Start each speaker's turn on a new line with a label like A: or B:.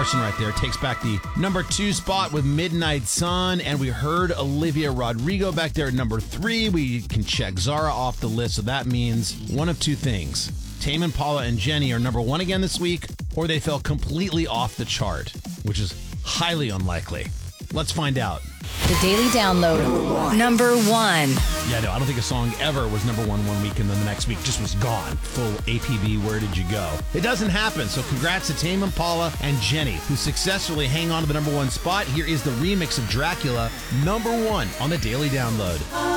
A: Larson right there takes back the number 2 spot with Midnight Sun, and we heard Olivia Rodrigo back there at number 3. We can check Zara off the list, so that means one of two things. Tame Impala and Jenny are number 1 again this week, or they fell completely off the chart, which is highly unlikely. Let's find out.
B: The Daily Download. Number 1.
A: Yeah, no, I don't think a song ever was number 1 week and then the next week just was gone. Full APB, where did you go? It doesn't happen, so congrats to Tame Impala and Jenny, who successfully hang on to the number 1 spot. Here is the remix of Dracula, number 1 on the Daily Download.